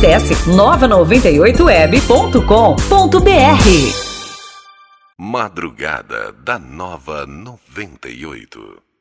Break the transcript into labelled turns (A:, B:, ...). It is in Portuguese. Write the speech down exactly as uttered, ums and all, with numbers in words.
A: Acesse nova noventa e oito web ponto com ponto br.
B: Madrugada da Nova noventa e oito.